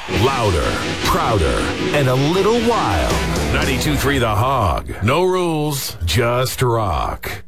Louder, prouder, and a little wild. 92.3 The Hog. No rules, just rock.